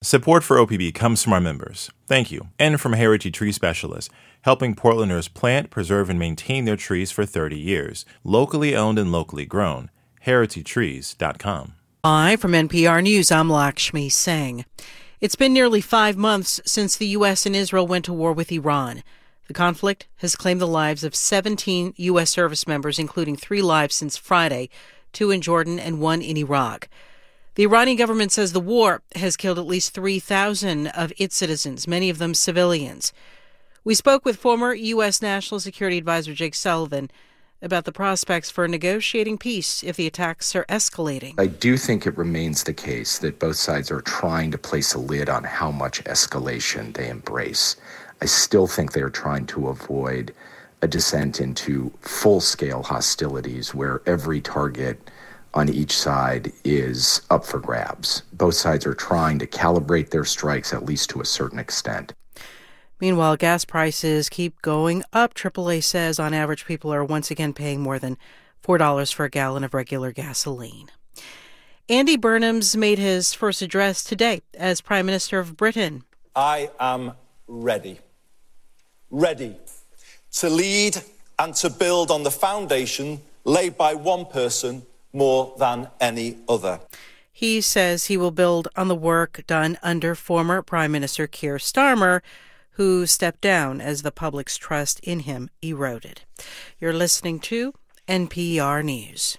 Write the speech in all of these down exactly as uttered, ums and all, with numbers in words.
Support for O P B comes from our members. Thank you. And from Heritage Tree Specialists, helping Portlanders plant, preserve, and maintain their trees for thirty years. Locally owned and locally grown. heritage trees dot com. Hi, from N P R News, I'm Lakshmi Singh. It's been nearly five months since the U S and Israel went to war with Iran. The conflict has claimed the lives of seventeen U S service members, including three lives since Friday, two in Jordan and one in Iraq. The Iranian government says the war has killed at least three thousand of its citizens, many of them civilians. We spoke with former U S. National Security Advisor Jake Sullivan about the prospects for negotiating peace if the attacks are escalating. I do think it remains the case that both sides are trying to place a lid on how much escalation they embrace. I still think they're trying to avoid a descent into full-scale hostilities where every target on each side is up for grabs. Both sides are trying to calibrate their strikes, at least to a certain extent. Meanwhile, gas prices keep going up. triple A says on average people are once again paying more than four dollars for a gallon of regular gasoline. Andy Burnham's made his first address today as Prime Minister of Britain. I am ready. Ready to lead and to build on the foundation laid by one person more than any other. He says he will build on the work done under former Prime Minister Keir Starmer, who stepped down as the public's trust in him eroded. You're listening to N P R News.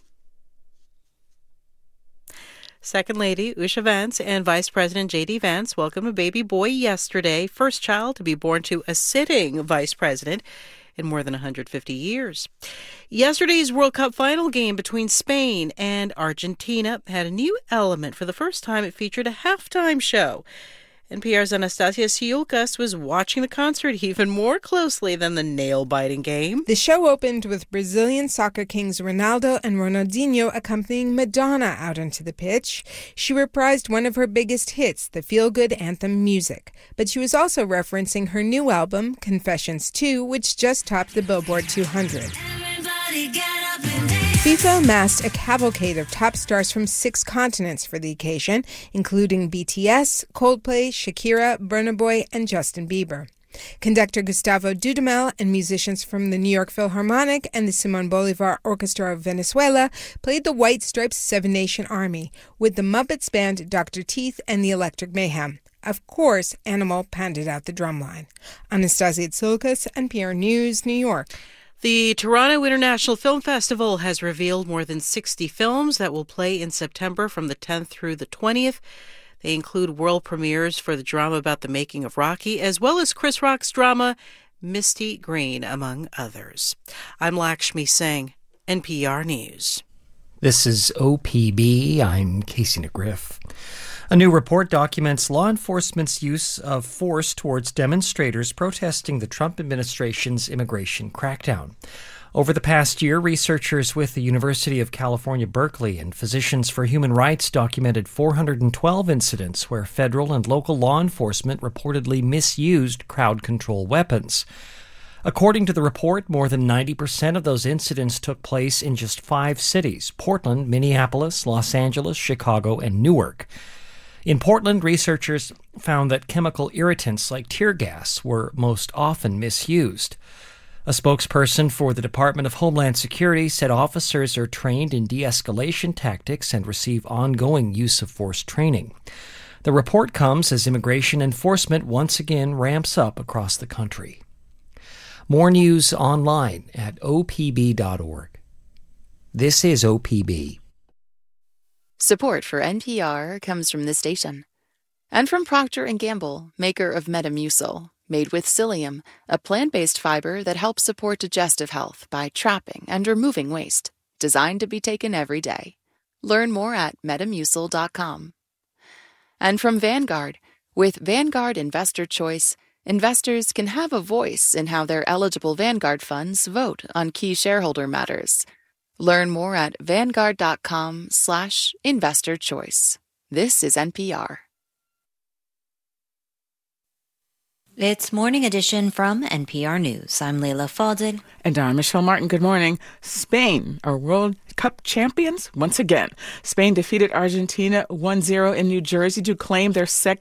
Second Lady Usha Vance and Vice President J D. Vance welcomed a baby boy yesterday, first child to be born to a sitting vice president in more than one hundred fifty years. Yesterday's World Cup final game between Spain and Argentina had a new element. For the first time, it featured a halftime show. N P R's Anastasia Siulkas was watching the concert even more closely than the nail-biting game. The show opened with Brazilian soccer kings Ronaldo and Ronaldinho accompanying Madonna out onto the pitch. She reprised one of her biggest hits, the feel-good anthem Music. But she was also referencing her new album, Confessions two, which just topped the Billboard two hundred. FIFA amassed a cavalcade of top stars from six continents for the occasion, including B T S, Coldplay, Shakira, Burna Boy, and Justin Bieber. Conductor Gustavo Dudamel and musicians from the New York Philharmonic and the Simon Bolivar Orchestra of Venezuela played the White Stripes Seven Nation Army, with the Muppets Band, Doctor Teeth, and the Electric Mayhem. Of course, Animal pounded out the drumline. Anastasia Siulkas, N P R News, New York. The Toronto International Film Festival has revealed more than sixty films that will play in September from the tenth through the twentieth. They include world premieres for the drama about the making of Rocky, as well as Chris Rock's drama, Misty Green, among others. I'm Lakshmi Singh, N P R News. This is O P B. I'm Casey McGriff. A new report documents law enforcement's use of force towards demonstrators protesting the Trump administration's immigration crackdown. Over the past year, researchers with the University of California, Berkeley and Physicians for Human Rights documented four hundred twelve incidents where federal and local law enforcement reportedly misused crowd control weapons. According to the report, more than ninety percent of those incidents took place in just five cities: Portland, Minneapolis, Los Angeles, Chicago, and Newark. In Portland, researchers found that chemical irritants like tear gas were most often misused. A spokesperson for the Department of Homeland Security said officers are trained in de-escalation tactics and receive ongoing use of force training. The report comes as immigration enforcement once again ramps up across the country. More news online at O P B dot org. This is O P B. Support for N P R comes from this station. And from Procter and Gamble, maker of Metamucil, made with psyllium, a plant-based fiber that helps support digestive health by trapping and removing waste. Designed to be taken every day. Learn more at metamucil dot com. And from Vanguard, with Vanguard Investor Choice, investors can have a voice in how their eligible Vanguard funds vote on key shareholder matters. Learn more at vanguard.com slash investor choice. This is N P R. It's Morning Edition from N P R News. I'm Leila Fadel. And I'm Michelle Martin. Good morning. Spain are World Cup champions once again. Spain defeated Argentina one zero in New Jersey to claim their second